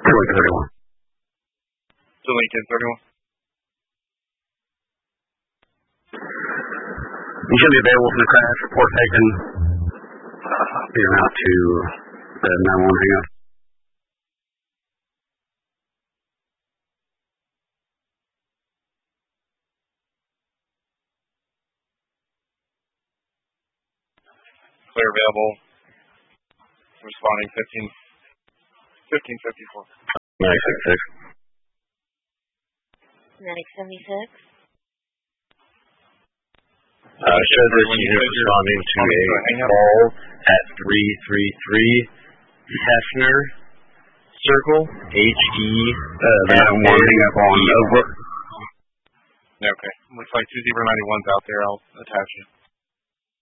31. To Lincoln 31. You should be available for the crash. Report taken. You're out to the 911 hangout. Clear available. Responding 1554. 966. 976. Shows this unit responding to a call at 333 Hefner Circle, HE. That one hang up on over. Okay. Looks like 2091's out there. I'll attach it.